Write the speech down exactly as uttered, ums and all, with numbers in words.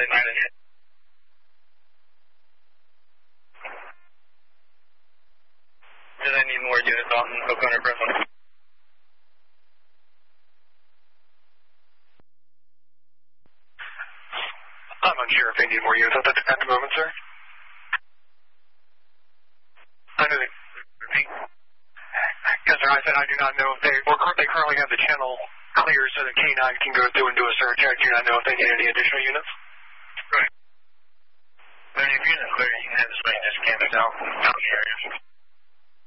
they might have hit. Do they need more units on O'Connor Prison? I'm unsure if they need more units at the, at the moment, sir. I know they... Yes, sir, I said I do not know if they... Or they currently have the channel clear so that K nine can go through and do a search. I do not know if they need any additional units. Right. But if you're not clear, you can have this way just campus out, out here.